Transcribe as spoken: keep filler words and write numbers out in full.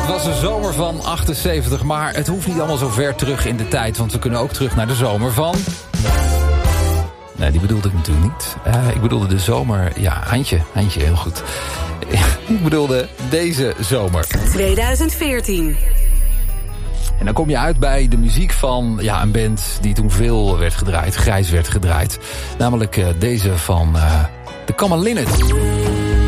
Het was de zomer van achtenzeventig, maar het hoeft niet allemaal zo ver terug in de tijd. Want we kunnen ook terug naar de zomer van... Nee, die bedoelde ik natuurlijk niet. Uh, ik bedoelde de zomer... Ja, handje, handje, heel goed. Ik bedoelde deze zomer. tweeduizend veertien. En dan kom je uit bij de muziek van ja, een band die toen veel werd gedraaid, grijs werd gedraaid. Namelijk uh, deze van uh, de Common Linnets.